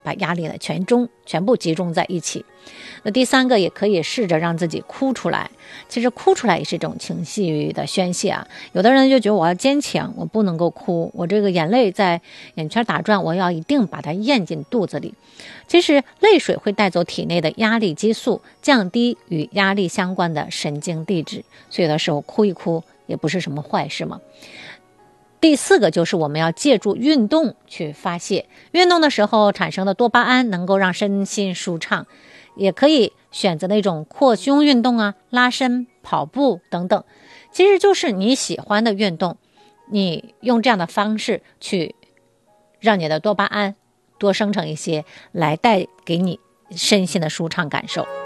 把压力呢全部集中在一起。那第三个，也可以试着让自己哭出来。其实哭出来也是一种情绪的宣泄啊。有的人就觉得我要坚强，我不能够哭，我这个眼泪在眼圈打转，我要一定把它咽进肚子里。其实泪水会带走体内的压力激素，降低与压力相关的神经递质，所以有的时候哭一哭也不是什么坏事嘛。第四个就是我们要借助运动去发泄，运动的时候产生的多巴胺能够让身心舒畅，也可以选择那种扩胸运动啊、拉伸、跑步等等，其实就是你喜欢的运动，你用这样的方式去让你的多巴胺多生成一些，来带给你身心的舒畅感受。